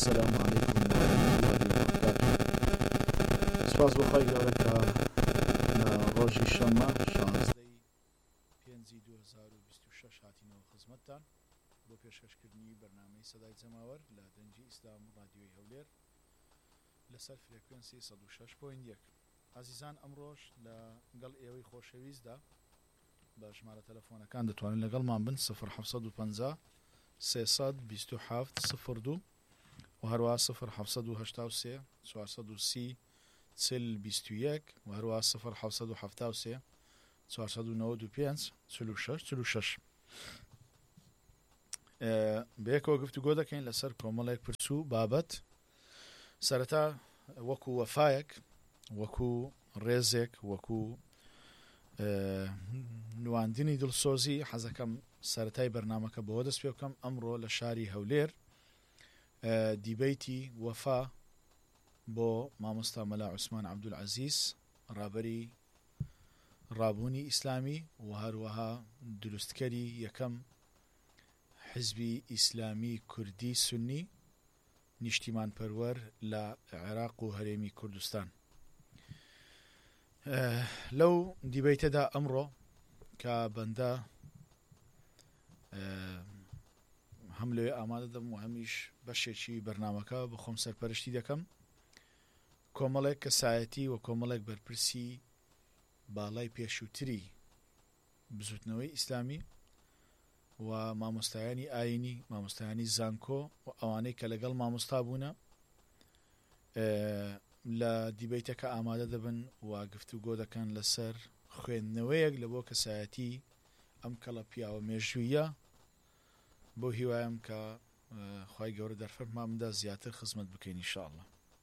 السلام عليكم ورحمة الله وبركاته. سپاس بۆ خی گەورە کە لە ڕۆژی شەممە 16/5/2026 هاتینەوە خزمەتتان بۆ پێشکەشکردنی بەرنامەی سەدای جەماوەر لە دەنجی ئیسلام و رادیۆی هەولێر لەسەر فرێکوێنسی 106.1. عزیزان، ئەمڕۆژ لەگەڵ ئێوەی خۆشەویستدا بە ژمارە تەلەفۆنەکان دەتوانن لەگەڵمان بن 0750 327 02 و هەروە 0783 430 40 و هەروە 0773 495 46 بەیەکەوە گفتوگۆ دەکەین لەسەر کۆمەڵێک پرسوو بابەت. سەرەتا وەکو وەفایەک، وەکو ڕێزێک، وەکو نواندنی دڵسۆزی حەزەکەم سەرەتای بەرنامەکە بەوە دەست پێ بکەم. ئەمڕۆ لە شاری هەولێر دیبەیتی وەفا بۆ مامۆستا مەلا عوسمان عەبدولعەزیز، ڕابەری ڕابوونی ئیسلامی و هەروەها دروستکەری یەکەم حزبی ئیسلامی کوردی سونی نیشتیمان پەروەر لە عێراق و هەرێمی کوردستان. لەو دیبەیتەدا ئەمڕۆ کە بەندە هەم لەوێ ئامادە دەم و هەمیش بەشێکی بەرنامەکە بە خۆم سەرپەرشتی دەکەم. کۆمەڵێک کەسایەتی و کۆمەڵێک بەرپرسی باڵای پێشووتری بزوتنەوەی ئیسلامی و مامۆستایانی ئاینی، مامۆستایانی زانکۆ و ئەوانەی کە لەگەڵ مامۆستا بوونە لە دیبەیتەکە ئامادە دەبن و گفتوگۆ دەکەن لەسەر خوێندنەوەیەک لە بۆ کەسایەتی ئەم کەڵە پیاوە مێژوویە، بۆ هیوایم کە خوای گەورە دەرفەرمامدا زیاتر خزمەت بکەین ئینشاءالله.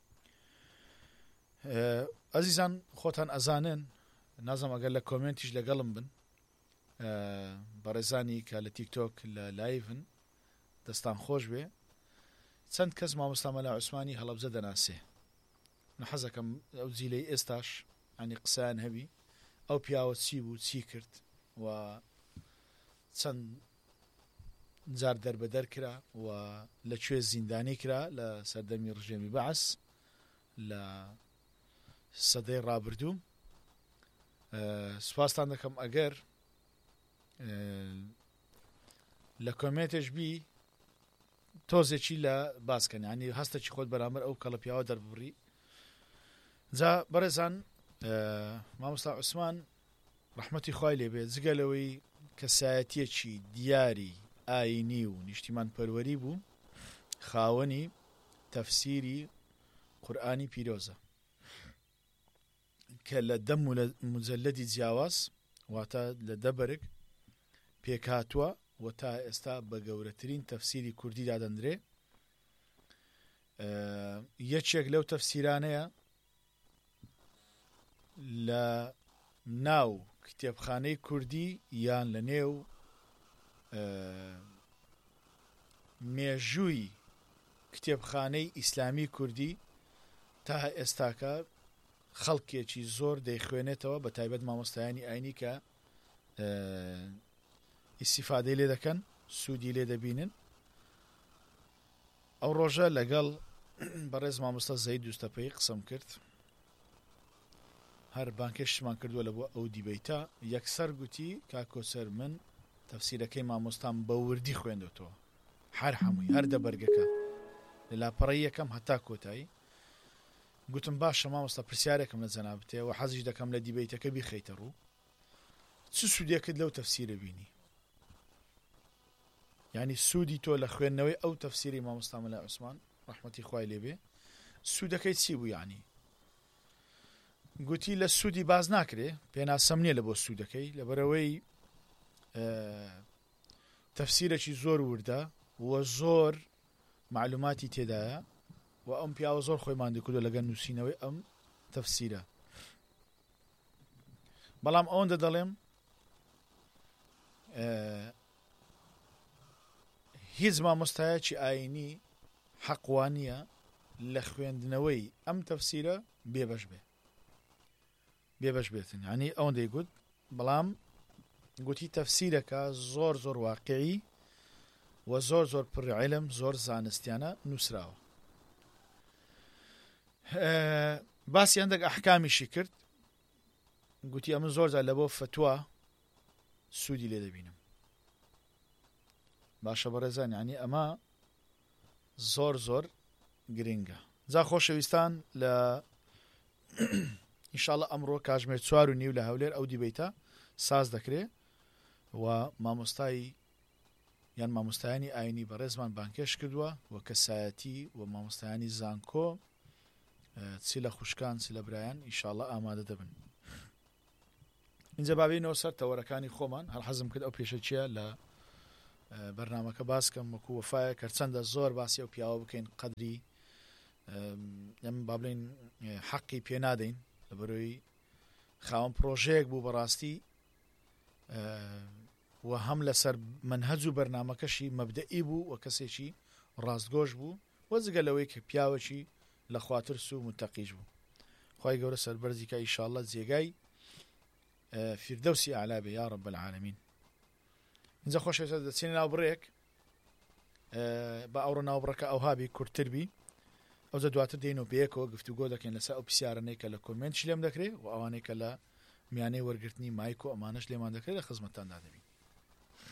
ئەزیزان، خۆتان ئەزانن، نازم ئەگەر لە کۆمنتیش لەگەڵم بن، بەڕێزانی کە لە تیکتۆک لە لایڤن دەستان خۆش بێ، چەند کەس مامۆستا مەلا عوسمانی هەڵەبجە دەناسێ. حەزەکەم ئەو جیلەی ئێستاش ینی قسەیان هەبی ئەو پیاوە چی بوو، چی کرد و چەند جار دەربەدەر کرا و لەکوێ زیندانی کرا لە سەردەمی ڕژێمی بەعس لە سەدەی ڕابردوو. سوپاسان دەکەم ئەگەر لە کۆمنتێش بی تۆزێکی لە باسکەن، ینی هەستێکی خۆت بەرامبەر ئەو کەڵە پیاوە دەربڕی. جا بەڕێزان، مامۆستا عوسمان ڕەحمەتی خوای لێبێ، جگەلەوەی کەسایەتیەکی دیاری ئاینی و نیشتیمان پەروەری بوو، خاوەنی تەفسیری قورئانی پیرۆزە کە لە دە مجەللەدی جیاواز واتە لە دە بەرگ پێکهاتووە و تا ئێستا بە گەورەترین تەفسیری کوردی دادەندرێ. یەکێک لەو تەفسیرانەیە لە ناو کتێبخانەی کوردی یان لە نێو مێژووی کتێبخانەی ئیسلامی کوردی تا ئێستاکە خەڵکێکی زۆر دەیخوێنێتەوە، بە تایبەت مامۆستایانی ئاینی کە ئیسیفادەی لێ دەکەن، سوودی لێ دەبینن. ئەو ڕۆژە لەگەڵ بەڕێز مامۆستا زەید دووستەپەی قسەم کرد، هەر بانکێشمان کردووە لە بۆ ئەو دیبەیتە. یەکسەر گوتی کاکۆسەر من تەفسیرەکەی مامۆستام بە وردی خوێندوتەوە، هەر هەمووی، هەر دەبەرگەکە لە لاپەڕەی یەکەم هەتا کۆتایی. گوتم باشە مامۆستا، پرسیارێکم لە جەنابەتێ و حەزیش دەکەم لە دیبەیتەکە بیخەیتە ڕوو، چ سوودێکت لەو تەفسیرە بینی؟ ینی سوودی تۆ لە خوێندنەوەی ئەو تەفسیری مامۆستا مەلا عوسمان ڕەحمەتی خوای لێبێ سوودەکەی چی بوو؟ ینی گوتی لە سوودی باز ناکرێ، پێناسەم نییە لە بۆ سوودەکەی، لەبەرەوەی تەفسیرێکی زۆر وردە و زۆر معلوماتی تێدایە و ئەم پیاوە زۆر خۆی ماندوو لەگەن نووسینەوەی ئەم تەفسیرە. بەڵام ئەوەندە دەڵێم هیچ مامۆستایەکی ئاینی حەقوانیە لە خوێندنەوەی ئەم تەفسیرە بێبەش بێتن. ینی ئەوەندەی گوت، بەڵام گوتی تەفسیرەکە زۆر زۆر واقعی و زۆر زۆر پڕ عیلم، زۆر زانستیانە نووسراوە. باسی هەندێک ئەحکامیشی کرد گوتی ئەمە زۆرجار لە بۆ فتووە سوودی لێ دەبینم. باشە بەڕێزان، یعنی ئەمە زۆر زۆر گرنگە. جا خۆشەویستان، لە ئینشاءڵڵا ئەمڕۆ کاتژمێر 4:30 لە هەولێر ئەو دیبەیتە ساز دەکرێ و مامۆستایی یان مامۆستایانی ئاینی بەڕێزمان بانکێش کردووە و کەسایەتی و مامۆستایانی زانکۆ چی لە خوشکان چی لە برایان ئینشاءڵڵا ئامادە دەبن. اینجا بابینەوە سەر تەوەرەکانی خۆمان. هەر حەزم کرد ئەو پێشە چیە لە بەرنامەکە باسکەم وەکو وەفایە کەرچەندە زۆر باسی ئەو پیاوە بکەین قەدری ئەم با بڵێن حەقی پێ نادەین لەبەرەوەی خاوەن پرۆژەیەک بوو بەڕاستی و هەم لەسەر منهەج و بەرنامەکەشی مەبدەئی بوو و کەسێکی ڕاستگۆش بوو و جگە لەوەی کە پیاوەکی لە خواترس و متەقیش بوو. خوای گەورە سەربەرزی کە ئینشاءڵڵا جێگای فیردەوسی ئاعلا بێ یا رب العالمین. اینجا خۆشەویستان دەچێنە ناو بڕێک بە ئەوڕۆ ناوبڕەکە ئەوهابی کورتتر بی ئەوجا دواتر دێنەوە پێیەکەوە گفتوگۆ دەکەین لەسەر ئەو پرسیارانەی کە لە کۆمنتش لێم دەکرێت و ئەوانەی کە لە میانەی وەرگرتنی مایک و ئەمانەش لێمان دەکرێت لە خزمەتتاندا دەبین.